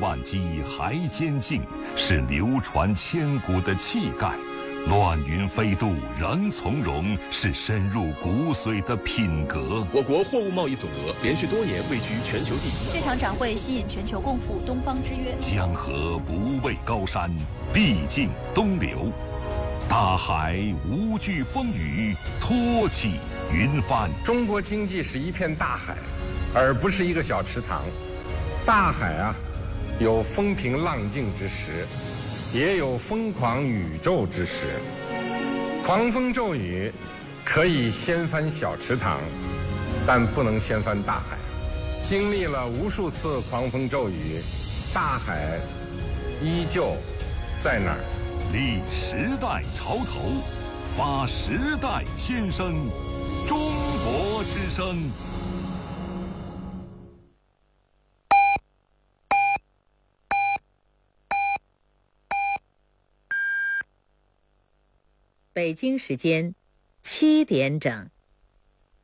万机还坚劲，是流传千古的气概；乱云飞渡仍从容，是深入骨髓的品格。 我国货物贸易总额连续多年位居全球第一。 这场展会吸引全球共赴东方之约。 江河不畏高山，必尽东流；大海无惧风雨，托起云帆。 中国经济是一片大海，而不是一个小池塘。大海啊，有风平浪静之时，也有疯狂宇宙之时。狂风骤雨可以掀翻小池塘，但不能掀翻大海。经历了无数次狂风骤雨，大海依旧在那儿。 立时代潮头，发时代先声，中国之声。 北京时间7点整。